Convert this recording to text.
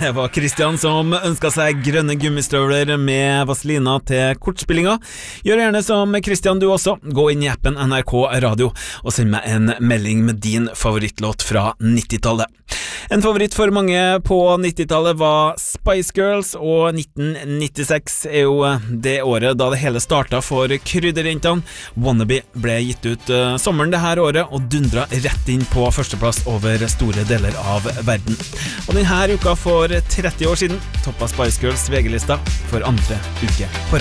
Det var Christian som ønsket seg grønne gummistøvler med Vaselina til kortspillinga. Gjør gjerne som Christian du også. Gå inn i appen NRK Radio og send meg en melding med din favorittlåt fra 90-tallet. En favoritt for mange på 90-tallet var Spice Girls, og 1996 er jo det året da det hele startet for krydderjentene. Wannabe ble gitt ut sommeren det her året og dundret rett inn på førsteplass over store deler av verden. Og denne uka for 30 år siden toppet Spice Girls VG-lista for andre uke på rad.